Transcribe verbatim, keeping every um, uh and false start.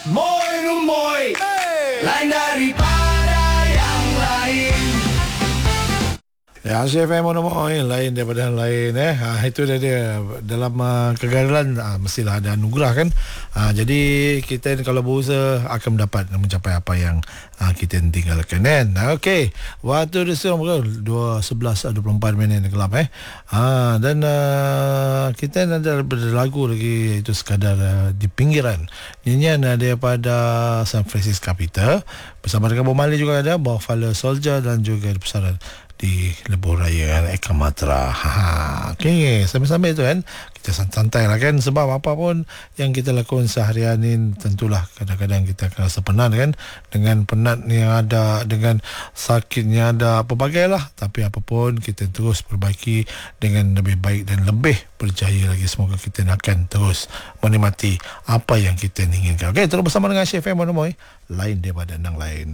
Moi rumoi, hey! Lain daripada yang lain. Ya, C F M Monomoy lain daripada yang lain eh. Ha, itu dia, dia dalam uh, kegagalan uh, mestilah ada anugerah kan. Uh, jadi kita ni kalau berusaha akan mendapat mencapai apa yang uh, kita tinggalkan kan. Uh, Okey, waktu dia sekarang dua sebelas dua puluh empat minit gelap eh. Uh, dan uh, kita ada lagu lagi itu sekadar uh, di pinggiran. Nyanyian uh, daripada San Francisco Capital bersama dengan Bob Marley juga ada, Buffalo Soldier dan juga besaran di lebuh raya Eka Matra. Ha, okey, sambil-sambil tu kan kita santai lah kan, sebab apa pun yang kita lakukan seharian ni tentulah kadang-kadang kita akan rasa penat kan, dengan penat yang ada, dengan sakitnya ada, pelbagai lah, tapi apapun kita terus perbaiki dengan lebih baik dan lebih berjaya lagi. Semoga kita akan terus menikmati apa yang kita inginkan. Okey, terus bersama dengan Chef M Monomoy lain daripada yang lain.